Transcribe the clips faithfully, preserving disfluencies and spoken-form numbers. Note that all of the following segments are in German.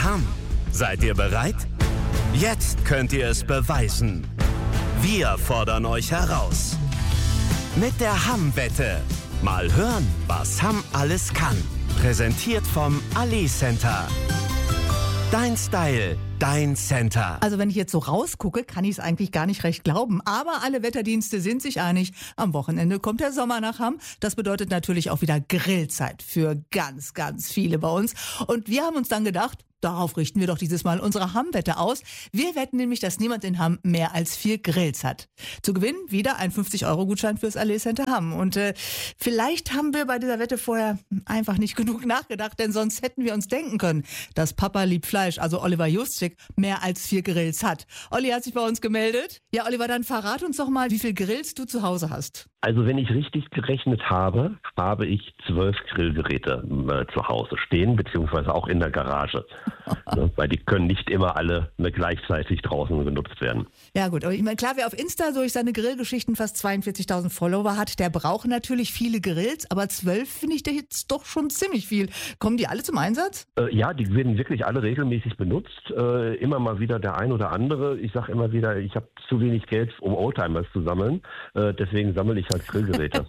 Hamm. Seid ihr bereit? Jetzt könnt ihr es beweisen. Wir fordern euch heraus. Mit der Hamm-Wette. Mal hören, was Hamm alles kann. Präsentiert vom Allee Center. Dein Style, dein Center. Also wenn ich jetzt so rausgucke, kann ich es eigentlich gar nicht recht glauben. Aber alle Wetterdienste sind sich einig. Am Wochenende kommt der Sommer nach Hamm. Das bedeutet natürlich auch wieder Grillzeit für ganz, ganz viele bei uns. Und wir haben uns dann gedacht, darauf richten wir doch dieses Mal unsere Hamm-Wette aus. Wir wetten nämlich, dass niemand in Hamm mehr als vier Grills hat. Zu gewinnen wieder ein fünfzig Euro Gutschein fürs Allee Center Hamm. Und äh, vielleicht haben wir bei dieser Wette vorher einfach nicht genug nachgedacht, denn sonst hätten wir uns denken können, dass Papa liebt Fleisch, also Oliver Justik, mehr als vier Grills hat. Olli hat sich bei uns gemeldet. Ja, Oliver, dann verrat uns doch mal, wie viel Grills du zu Hause hast. Also wenn ich richtig gerechnet habe, habe ich zwölf Grillgeräte äh, zu Hause stehen, beziehungsweise auch in der Garage. Ne, weil die können nicht immer alle ne, gleichzeitig draußen genutzt werden. Ja gut, aber ich meine, klar, wer auf Insta durch seine Grillgeschichten fast zweiundvierzigtausend Follower hat, der braucht natürlich viele Grills, aber zwölf finde ich jetzt doch schon ziemlich viel. Kommen die alle zum Einsatz? Äh, ja, die werden wirklich alle regelmäßig benutzt. Äh, immer mal wieder der ein oder andere. Ich sage immer wieder, ich habe zu wenig Geld, um Oldtimers zu sammeln. Äh, deswegen sammle ich halt Grillgeräte.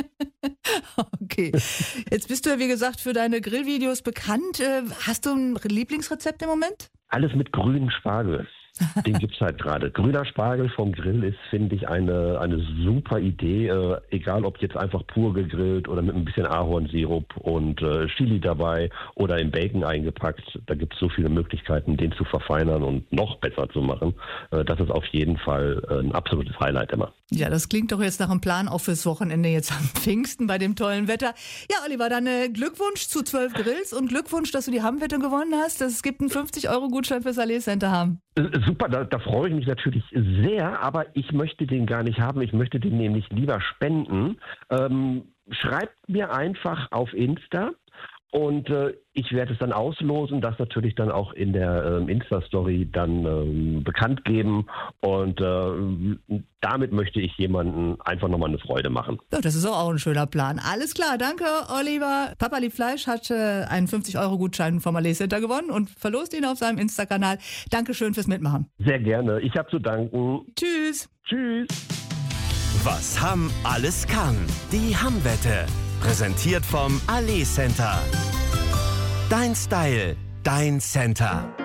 Okay. Jetzt bist du ja, wie gesagt, für deine Grillvideos bekannt. Hast du ein Lieblingsrezept im Moment? Alles mit grünen Spargel. Den gibt's halt gerade. Grüner Spargel vom Grill ist, finde ich, eine, eine super Idee. Äh, egal, ob jetzt einfach pur gegrillt oder mit ein bisschen Ahornsirup und äh, Chili dabei oder im Bacon eingepackt. Da gibt's so viele Möglichkeiten, den zu verfeinern und noch besser zu machen. Äh, das ist auf jeden Fall äh, ein absolutes Highlight immer. Ja, das klingt doch jetzt nach einem Plan auch fürs Wochenende jetzt am Pfingsten bei dem tollen Wetter. Ja, Oliver, dann äh, Glückwunsch zu zwölf Grills und Glückwunsch, dass du die Hamm-Wette gewonnen hast. Es gibt einen fünfzig Euro Gutschein fürs Allee Center Hamm. Super, da, da freue ich mich natürlich sehr, aber ich möchte den gar nicht haben. Ich möchte den nämlich lieber spenden. Ähm, schreibt mir einfach auf Insta und äh, ich werde es dann auslosen, das natürlich dann auch in der ähm, Insta-Story dann ähm, bekannt geben und äh, damit möchte ich jemanden einfach nochmal eine Freude machen. Ja, das ist auch ein schöner Plan. Alles klar, danke Oliver. Papa liebt Fleisch hat äh, einen fünfzig Euro Gutschein vom Allee Center gewonnen und verlost ihn auf seinem Insta-Kanal. Dankeschön fürs Mitmachen. Sehr gerne, ich habe zu danken. Tschüss. Tschüss. Was Hamm alles kann. Die Hamm-Wette. Präsentiert vom Allee Center. Dein Style, dein Center.